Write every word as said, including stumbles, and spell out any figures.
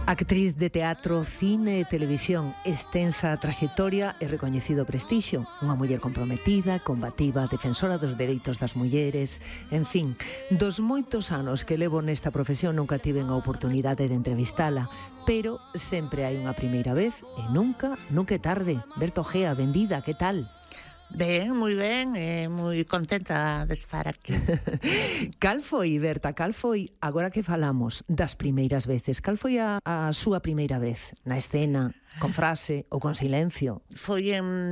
Actriz de teatro, cine e televisión, extensa traxectoria e recoñecido prestixio, unha muller comprometida, combativa, defensora dos dereitos das mulleres, en fin, dos moitos anos que levo nesta profesión nunca tiven a oportunidade de entrevistala, pero sempre hai unha primeira vez e nunca, nunca é tarde. Berta Ojea, benvida, que tal? Ben, moi ben, e moi contenta de estar aquí. Cal foi, Berta, cal foi, agora que falamos das primeiras veces, cal foi a, a súa primeira vez na escena, con frase ou con silencio? Foi en